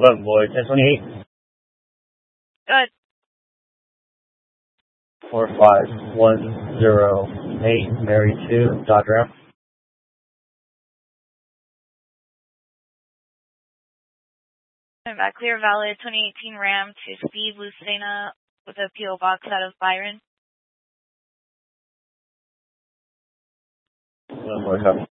11 boy, 1028. Good. 45108, Mary 2, Dodge Ram. I'm back clear, valid 2018 Ram to Steve Lucena with a P.O. box out of Byron. 11 boy, copy.